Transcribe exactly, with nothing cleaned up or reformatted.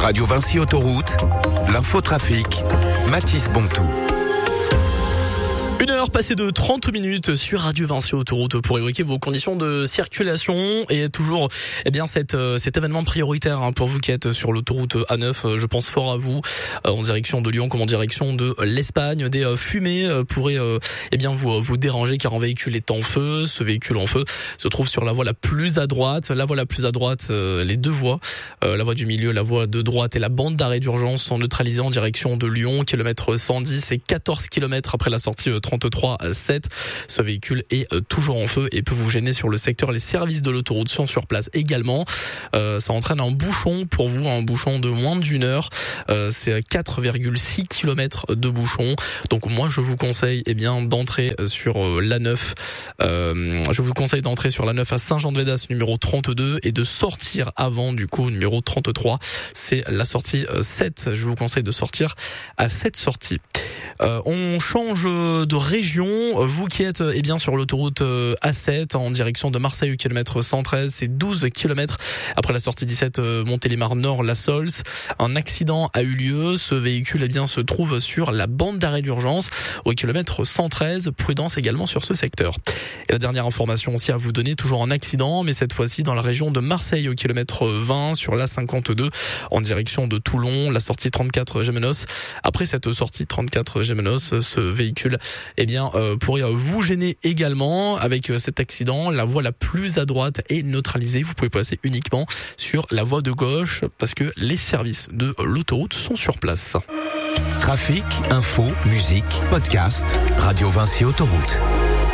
Radio Vinci Autoroute, l'infotrafic, Mathis Bontou. Une heure passée de trente minutes sur Radio Vinci Autoroute pour évoquer vos conditions de circulation et toujours eh bien cet, euh, cet événement prioritaire hein, pour vous qui êtes sur l'autoroute A neuf. Euh, je pense fort à vous euh, en direction de Lyon comme en direction de l'Espagne. Des euh, fumées euh, pourraient euh, eh bien vous vous déranger car un véhicule est en feu. Ce véhicule en feu se trouve sur la voie la plus à droite. La voie la plus à droite, euh, les deux voies, euh, la voie du milieu, la voie de droite et la bande d'arrêt d'urgence sont neutralisées en direction de Lyon, kilomètre cent dix et quatorze kilomètres après la sortie euh, trente-trois sept. Ce véhicule est euh, toujours en feu et peut vous gêner sur le secteur. Les services de l'autoroute sont sur place également. Euh, ça entraîne un bouchon pour vous, un bouchon de moins d'une heure. Euh, c'est quatre virgule six kilomètres de bouchon. Donc moi je vous conseille eh bien d'entrer sur euh, l'A neuf. Euh, je vous conseille d'entrer sur l'A neuf à Saint-Jean-de-Védas numéro trente-deux et de sortir avant du coup numéro trente-trois. C'est la sortie euh, sept. Je vous conseille de sortir à cette sortie. Euh, on change de région. Vous qui êtes eh bien sur l'autoroute A sept en direction de Marseille au kilomètre cent treize, c'est douze kilomètres après la sortie dix-sept euh, Montélimar Nord La Sols. Un accident a eu lieu. Ce véhicule eh bien se trouve sur la bande d'arrêt d'urgence au kilomètre cent treize. Prudence également sur ce secteur. Et la dernière information aussi à vous donner, toujours en accident, mais cette fois-ci dans la région de Marseille au kilomètre vingt sur l'A cinquante-deux en direction de Toulon, la sortie trente-quatre Gémenos. Après cette sortie trente-quatre Gémenos, ce véhicule eh bien euh, pourrait vous gêner également avec cet accident. La voie la plus à droite est neutralisée. Vous pouvez passer uniquement sur la voie de gauche parce que les services de l'autoroute sont sur place. Trafic, info, musique, podcast, Radio Vinci Autoroute.